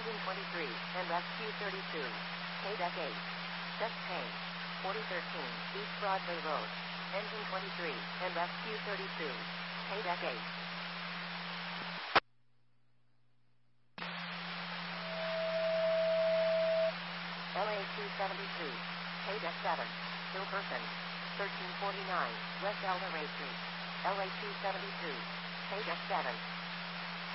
Engine 23, and Rescue 32. K-Deck 8. Chest pain. 4013, East Broadway Road. Engine 23, and Rescue 32. K-Deck 8. LA 272. K-Deck 7. Still person. 1349, West El Rey Street. LA 272. K-Deck 7.